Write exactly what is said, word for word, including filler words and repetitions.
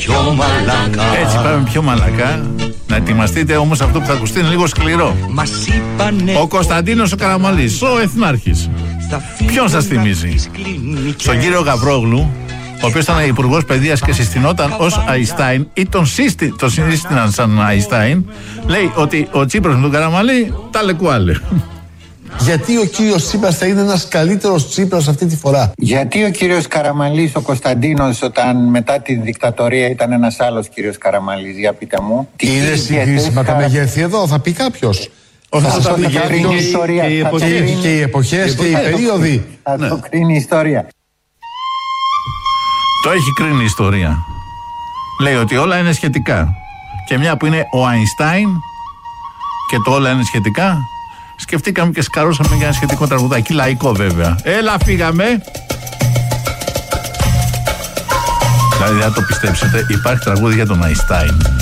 πιο μαλακά. Έτσι πάμε πιο μαλακά. Να ετοιμαστείτε όμως, αυτό που θα ακουστεί είναι λίγο σκληρό. Ο Κωνσταντίνος ο Καραμαλής, ο Εθνάρχης. Ποιον σας θυμίζει? Στον κύριο Γαβρόγλου, ο οποίος ήταν υπουργός παιδείας και συστηνόταν ως Αϊστάιν ή τον, σύστη, τον σύστηναν σαν Αϊστάιν. Λέει ότι ο Τσίπρας με τον Καραμαλή τα λεκουάλε. Γιατί ο κύριος Τσίπρας θα είναι ένας καλύτερος Τσίπρας αυτή τη φορά? Γιατί ο κύριος Καραμαλής, ο Κωνσταντίνος, όταν μετά τη δικτατορία ήταν ένας άλλος κύριος Καραμαλής? Για πείτε μου. Είναι συγκρίσιμα τα μεγέθη εδώ, θα πει κάποιος. Θα το κρίνει η ιστορία. Και οι εποχές και οι περίοδοι. Θα το κρίνει η ιστορία. Το έχει κρίνει η ιστορία. Λέει ότι όλα είναι σχετικά. Και μια που είναι ο Αϊνστάιν και το όλα είναι σχετικά, σκεφτήκαμε και σκαρώσαμε για ένα σχετικό τραγουδάκι, λαϊκό βέβαια. Έλα, φύγαμε. Δηλαδή, δεν θα το πιστέψετε, υπάρχει τραγούδι για τον Αϊνστάιν.